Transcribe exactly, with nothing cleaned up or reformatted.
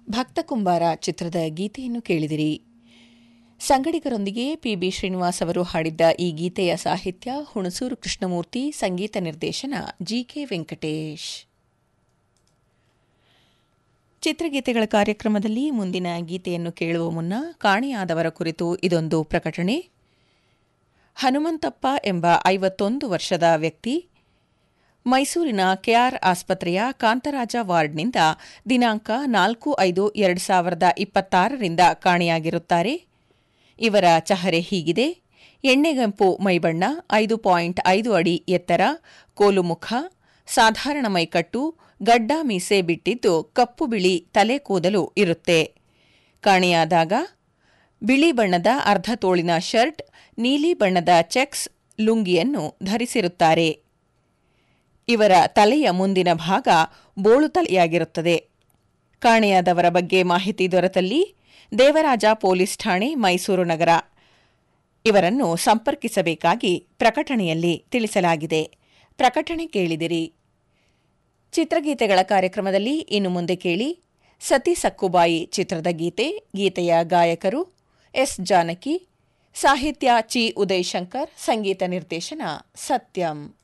ಭಕ್ತ ಕುಂಬಾರ ಚಿತ್ರದ ಗೀತೆಯನ್ನು ಕೇಳಿದಿರಿ. ಸಂಗಡಿಗರೊಂದಿಗೆ ಪಿ ಬಿ ಶ್ರೀನಿವಾಸ್ ಅವರು ಹಾಡಿದ್ದ ಈ ಗೀತೆಯ ಸಾಹಿತ್ಯ ಹುಣಸೂರು ಕೃಷ್ಣಮೂರ್ತಿ, ಸಂಗೀತ ನಿರ್ದೇಶನ ಜಿ ಕೆ ವೆಂಕಟೇಶ್. ಚಿತ್ರಗೀತೆಗಳ ಕಾರ್ಯಕ್ರಮದಲ್ಲಿ ಮುಂದಿನ ಗೀತೆಯನ್ನು ಕೇಳುವ ಮುನ್ನ ಕಾಣೆಯಾದವರ ಕುರಿತು ಇದೊಂದು ಪ್ರಕಟಣೆ. ಹನುಮಂತಪ್ಪ ಎಂಬ ಐವತ್ತೊಂದು ವರ್ಷದ ವ್ಯಕ್ತಿ ಮೈಸೂರಿನ ಕೆಆರ್ ಆಸ್ಪತ್ರೆಯ ಕಾಂತರಾಜ ವಾರ್ಡ್ನಿಂದ ದಿನಾಂಕ ನಾಲ್ಕು ಐದು ಎರಡು ಸಾವಿರದ ಇಪ್ಪತ್ತಾರರಿಂದ ಕಾಣೆಯಾಗಿರುತ್ತಾರೆ. ಇವರ ಚಹರೆ ಹೀಗಿದೆ: ಎಣ್ಣೆಗೆಂಪು ಮೈಬಣ್ಣ, ಐದು ಪಾಯಿಂಟ್ ಐದು ಅಡಿ ಎತ್ತರ, ಕೋಲುಮುಖ, ಸಾಧಾರಣ ಮೈಕಟ್ಟು, ಗಡ್ಡ ಮೀಸೆ ಬಿಟ್ಟಿದ್ದು ಕಪ್ಪು ಬಿಳಿ ತಲೆ ಕೂದಲು ಇರುತ್ತೆ. ಕಾಣೆಯಾದಾಗ ಬಿಳಿ ಬಣ್ಣದ ಅರ್ಧ ತೋಳಿನ ಶರ್ಟ್, ನೀಲಿ ಬಣ್ಣದ ಚೆಕ್ಸ್ ಲುಂಗಿಯನ್ನು ಧರಿಸಿರುತ್ತಾರೆ. ಇವರ ತಲೆಯ ಮುಂದಿನ ಭಾಗ ಬೋಳು ತಲೆಯಾಗಿರುತ್ತದೆ. ಕಾಣೆಯಾದವರ ಬಗ್ಗೆ ಮಾಹಿತಿ ದೊರೆತಲ್ಲಿ ದೇವರಾಜ ಪೊಲೀಸ್ ಠಾಣೆ, ಮೈಸೂರು ನಗರ ಇವರನ್ನು ಸಂಪರ್ಕಿಸಬೇಕಾಗಿ ಪ್ರಕಟಣೆಯಲ್ಲಿ ತಿಳಿಸಲಾಗಿದೆ. ಪ್ರಕಟಣೆ ಕೇಳಿದಿರಿ. ಚಿತ್ರಗೀತೆಗಳ ಕಾರ್ಯಕ್ರಮದಲ್ಲಿ ಇನ್ನು ಮುಂದೆ ಕೇಳಿ ಸತಿ ಸಕ್ಕುಬಾಯಿ ಚಿತ್ರದ ಗೀತೆ. ಗೀತೆಯ ಗಾಯಕರು ಎಸ್ ಜಾನಕಿ, ಸಾಹಿತ್ಯ ಚಿ ಉದಯಶಂಕರ್, ಸಂಗೀತ ನಿರ್ದೇಶನ ಸತ್ಯಂ.